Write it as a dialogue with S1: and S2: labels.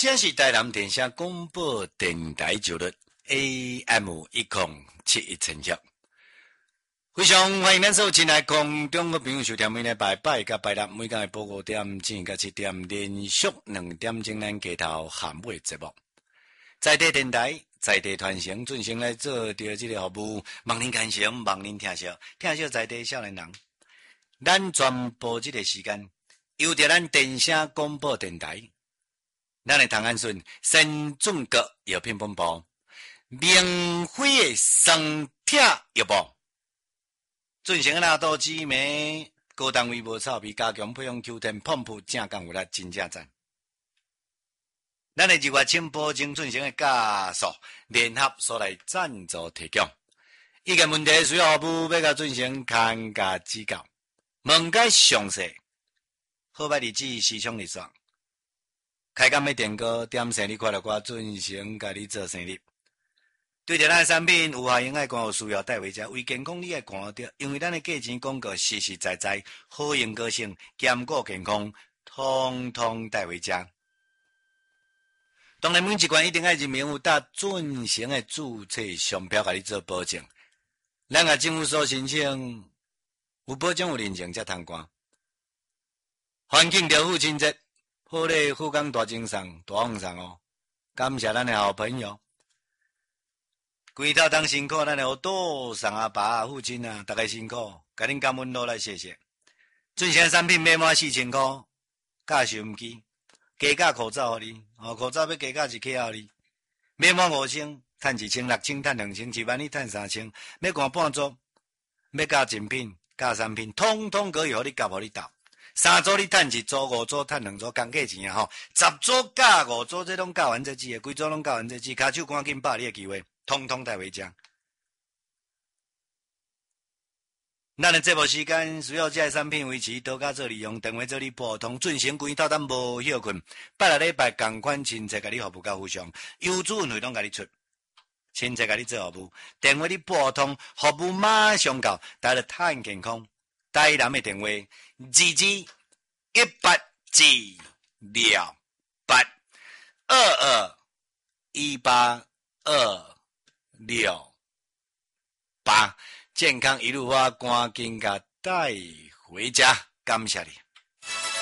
S1: 这是台南电视广播电台九的 AM1071千赫，非常欢迎咱所有亲爱空中的朋友收听每礼拜甲拜六每天的报5点正甲7点连续2点钟咱街头喊尾节目，在地电台在地传承进行来做着这个服务，望您感谢，望您听惜在地少年人，咱全部这个时间由着咱电视广播电台。咱的唐安顺先准国药品本部，明辉的生铁药部，进行拉倒之美高单位无臭味，加强配用 Q10 pomp 正港有力，真正赞。咱的日月清保证进行的加速联合所来赞助提供，意见问题需要服务要甲进行看价指教，问解详细，号码日子时常日算。开工要电歌点生日快乐歌进行甲你做生日。对着咱的产品有效用爱看有需要带回家，为健康你爱看着，因为咱的价钱广告实实在在，好用个性，兼顾健康，通通带回家。当然每一款一定爱人民有达准成的注册商标甲你做保证，咱甲政府所申请有保证有认证才通关。环境着父亲节。好咧，富冈大精上大奉上哦！感谢咱的好朋友，规头当辛苦，咱的多上阿爸啊、父亲啊，大家辛苦，甲恁感恩落来谢谢。最新产品买满4000块，加收音机，加价口罩互你，口罩要加价1克互你，买满5000，趁1000、6000，趁2000，一万你趁3000，要看半组，要加精品、加产品，通通可以互你夹互你斗。3组你趁1组，5组趁2组，工价钱啊吼！10组加5组，这拢加完这支的，规组拢加完这支，骹手赶紧把你的机会，通通带回家。咱的节目时间需要这产品维持，多加做利用，电话做你拨通，进行规套咱无休困，拜六礼拜同款亲切甲你服务到非常，优质运费拢甲你出，亲切甲你做服务，电话你拨通，服务马上到，带着太健康。台南的电话2218，健康一路发，赶紧甲带回家，感谢你。